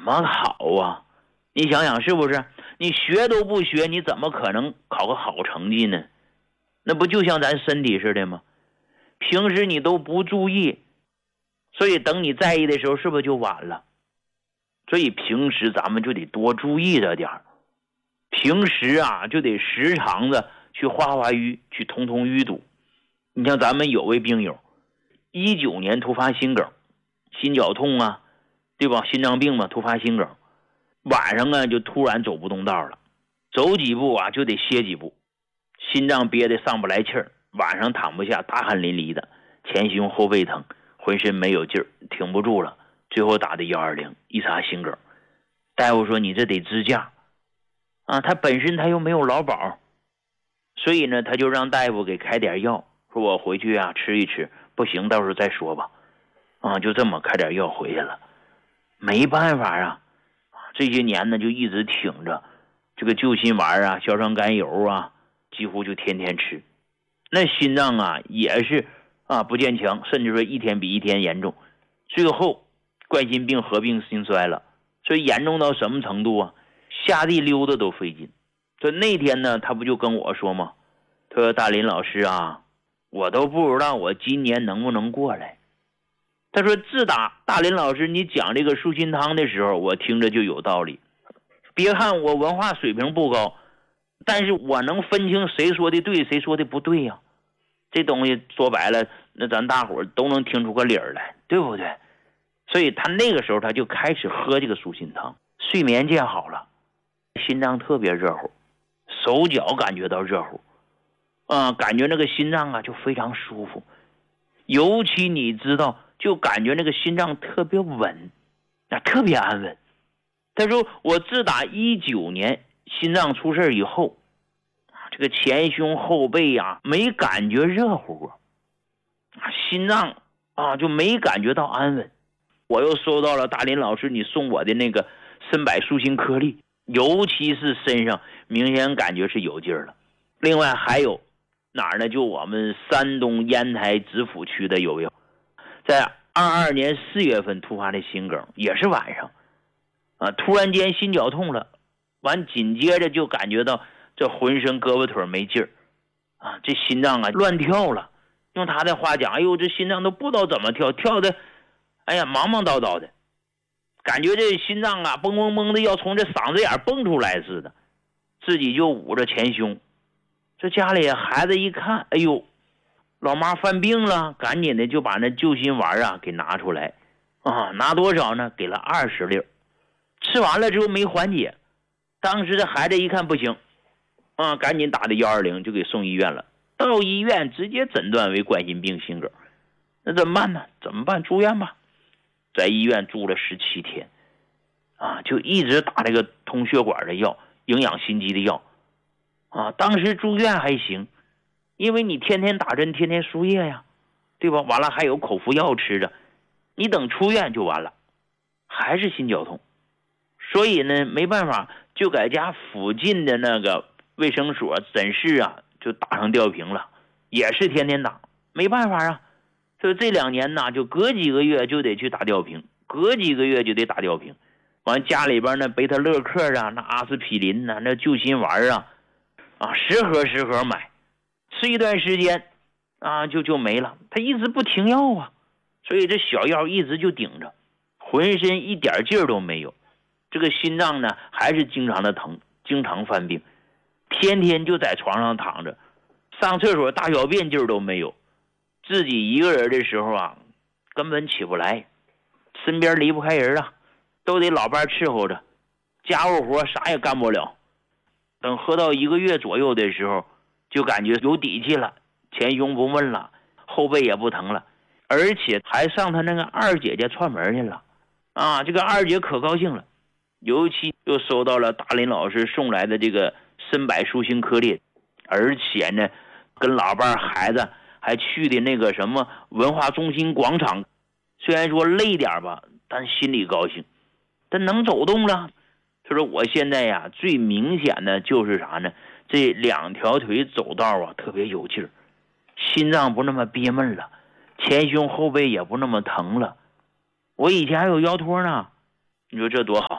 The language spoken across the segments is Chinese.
么好啊？你想想是不是？你学都不学，你怎么可能考个好成绩呢？那不就像咱身体似的吗？平时你都不注意，所以等你在意的时候，是不是就晚了？所以平时咱们就得多注意着点儿，平时啊就得时常的去化化瘀，去通通淤堵。你像咱们有位病友，19年突发心梗，心绞痛啊，对吧？心脏病嘛，突发心梗，晚上啊就突然走不动道了，走几步啊就得歇几步，心脏憋得上不来气儿，晚上躺不下，大汗淋漓的，前胸后背疼，浑身没有劲儿，挺不住了，最后打的120，一查心梗。大夫说你这得支架啊，他本身他又没有劳保，所以呢他就让大夫给开点药，说我回去啊吃一吃，不行到时候再说吧。啊，就这么开点药回去了。没办法啊，这些年呢就一直挺着，这个救心丸啊、硝酸甘油啊，几乎就天天吃。那心脏啊也是啊不坚强，甚至说一天比一天严重，最后冠心病合并心衰了。所以严重到什么程度啊？下地溜达都费劲。所以那天呢，他不就跟我说吗？他说大林老师啊，我都不知道我今年能不能过来。他说自打大林老师你讲这个舒心汤的时候，我听着就有道理。别看我文化水平不高，但是我能分清谁说的对谁说的不对呀。这东西说白了，那咱大伙儿都能听出个理儿来，对不对？所以他那个时候他就开始喝这个舒心汤，睡眠见好了，心脏特别热乎，手脚感觉到热乎，感觉那个心脏啊就非常舒服，尤其你知道，就感觉那个心脏特别稳，特别安稳。他说我自打19年心脏出事以后，这个前胸后背啊没感觉热乎过，心脏啊就没感觉到安稳。我又收到了大林老师你送我的那个参柏舒心颗粒，尤其是身上明显感觉是有劲儿了。另外还有哪儿呢？就我们山东烟台知府区的有没有？在22年4月份突发的心梗，也是晚上啊，突然间心绞痛了，完紧接着就感觉到这浑身胳膊腿没劲儿啊，这心脏啊乱跳了。用他的话讲，哎呦，这心脏都不知道怎么跳，跳的哎呀忙忙叨叨的，感觉这心脏啊蹦蹦蹦的要从这嗓子眼蹦出来似的，自己就捂着前胸。这家里孩子一看，哎呦，老妈犯病了，赶紧的就把那救心丸啊给拿出来啊，拿多少呢？给了20粒，吃完了之后没缓解。当时这孩子一看不行啊，赶紧打的120就给送医院了。到医院直接诊断为冠心病心梗，那怎么办呢？怎么办？住院吧。在医院住了17天啊，就一直打这个通血管的药，营养心肌的药啊。当时住院还行，因为你天天打针，天天输液呀，对吧？完了还有口服药吃着，你等出院就完了，还是心绞痛。所以呢，没办法，就在家附近的那个卫生所诊室啊，就打上吊瓶了，也是天天打，没办法啊。所以这2年呢，就隔几个月就得去打吊瓶，隔几个月就得打吊瓶。完家里边那贝塔乐克啊，那阿司匹林呐，那救心丸啊，10盒买，吃一段时间啊就没了。他一直不停药啊，所以这小药一直就顶着，浑身一点劲儿都没有。这个心脏呢还是经常的疼，经常犯病，天天就在床上躺着，上厕所大小便劲儿都没有。自己一个人的时候啊，根本起不来，身边离不开人啊，都得老伴伺候着，家务活啥也干不了。等喝到1个月左右的时候，就感觉有底气了，前胸不闷了，后背也不疼了，而且还上他那个二姐姐串门去了啊！这个二姐可高兴了，尤其又收到了大林老师送来的这个参柏舒心颗粒，而且呢，跟老伴孩子还去的那个什么文化中心广场，虽然说累点吧，但心里高兴，他能走动了。他说我现在呀，最明显的就是啥呢？这2条腿走道啊特别有劲儿，心脏不那么憋闷了，前胸后背也不那么疼了。我以前还有腰托呢，你说这多好。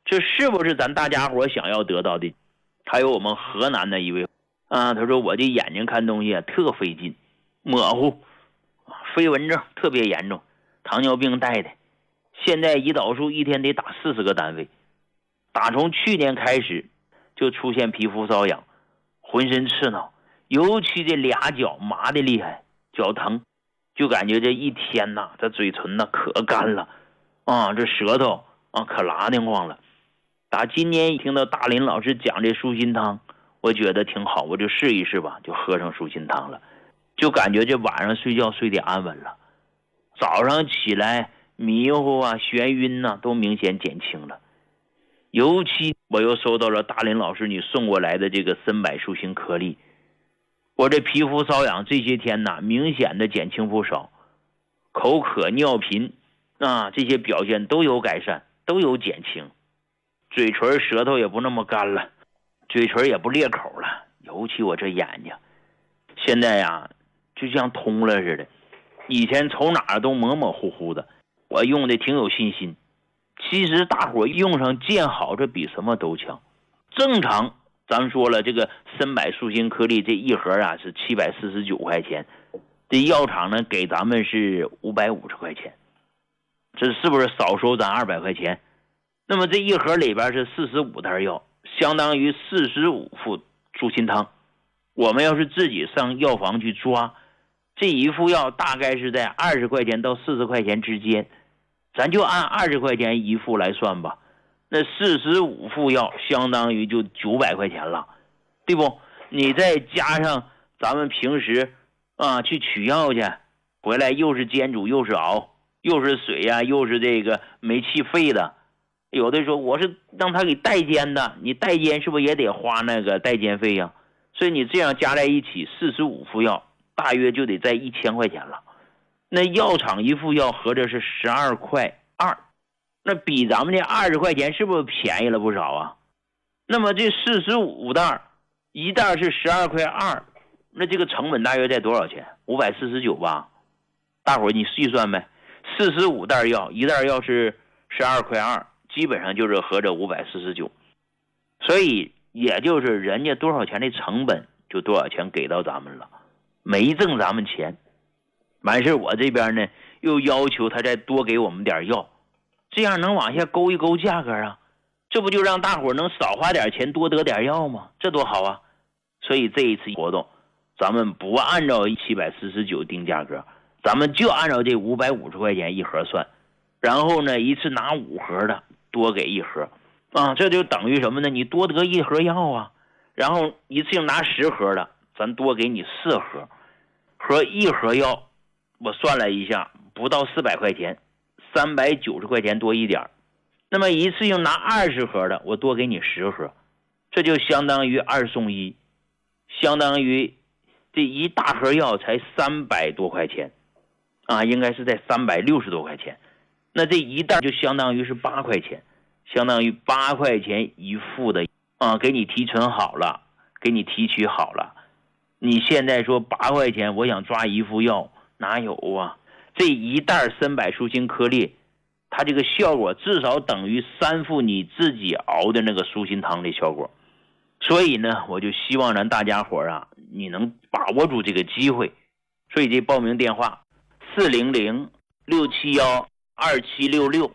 这是不是咱大家伙想要得到的？还有我们河南的一位他说我这眼睛看东西特费劲，模糊，飞蚊症特别严重，糖尿病带的，现在胰岛素一天得打40个单位，打从去年开始就出现皮肤瘙痒，浑身刺挠，尤其这俩脚麻的厉害，脚疼，就感觉这一天呐，这嘴唇呐可干了这舌头可拉挺慌了。打今年一听到大林老师讲这舒心汤，我觉得挺好，我就试一试吧，就喝上舒心汤了，就感觉这晚上睡觉睡得安稳了，早上起来迷糊眩晕都明显减轻了。尤其我又收到了大林老师你送过来的这个参柏舒心颗粒，我这皮肤瘙痒这些天明显的减轻不少，口渴尿频这些表现都有改善，都有减轻，嘴唇舌头也不那么干了，嘴唇也不裂口了，尤其我这眼睛现在就像通了似的，以前瞅哪儿都模模糊糊的，我用的挺有信心。其实大伙用上见好，这比什么都强。正常咱说了，这个参柏舒心颗粒这一盒是749块钱，这药厂呢给咱们是550块钱，这是不是少收咱200块钱？那么这一盒里边是45袋药，相当于45副舒心汤。我们要是自己上药房去抓，这一副药大概是在20块钱到40块钱之间，咱就按20块钱一副来算吧，那45副药相当于就900块钱了，对不？你再加上咱们平时去取药去，回来又是煎煮又是熬，又是水又是这个煤气费的，有的说我是让他给代煎的，你代煎是不是也得花那个代煎费呀？所以你这样加在一起45副药大约就得在1000块钱了。那药厂一副药合着是12块2，那比咱们这20块钱是不是便宜了不少啊？那么这45袋，一袋是12块2，那这个成本大约在多少钱？549吧。大伙儿你细算呗，45袋药，一袋药是12块2，基本上就是合着549。所以也就是人家多少钱的成本就多少钱给到咱们了，没挣咱们钱。完事我这边呢又要求他再多给我们点药，这样能往下勾一勾价格啊，这不就让大伙能少花点钱多得点药吗？这多好啊。所以这一次活动咱们不按照749定价格，咱们就按照这550块钱一盒算，然后呢一次拿5盒的多给1盒这就等于什么呢？你多得1盒药啊，然后一次性拿10盒的咱多给你4盒，和1盒药我算了一下不到400块钱，390块钱多一点。那么一次性拿20盒的我多给你10盒，这就相当于2送1，相当于这一大盒药才300多块钱应该是在360多块钱。那这一袋就相当于是8块钱，相当于8块钱一副的给你提纯好了，给你提取好了。你现在说8块钱我想抓一副药哪有啊？这一袋参柏舒心颗粒它这个效果至少等于3副你自己熬的那个舒心汤的效果。所以呢我就希望咱大家伙你能把握住这个机会。所以这报名电话400-671-2766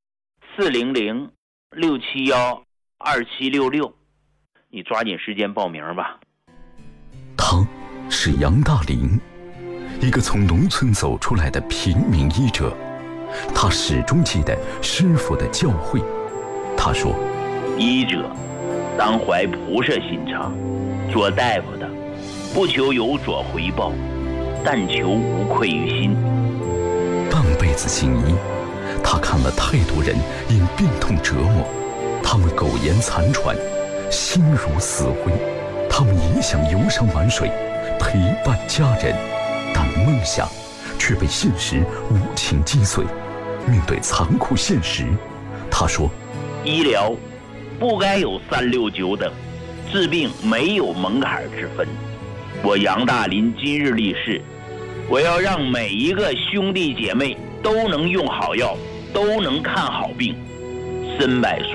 400-671-2766，你抓紧时间报名吧。 他是杨大林，一个从农村走出来的平民医者，他始终记得师父的教诲。他说， 医者当怀菩萨心肠，做大夫的不求有所回报，但求无愧于心。 半辈子行医，他看了太多人因病痛折磨，他们苟延残喘，心如死灰，他们也想游山玩水，陪伴家人，但梦想却被现实无情击碎。面对残酷现实，他说， 医疗不该有369等，治病没有门槛之分。我杨大林今日立誓，我要让每一个兄弟姐妹都能用好药，都能看好病。参柏